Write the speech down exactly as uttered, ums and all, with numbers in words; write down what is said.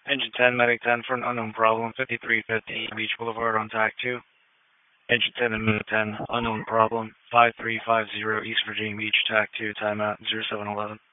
Engine ten, Medic ten for an unknown problem, fifty-three fifty Beach Boulevard on T A C two. Engine ten and Medic ten, unknown problem, five three five zero East Virginia Beach, T A C two, timeout zero seven eleven.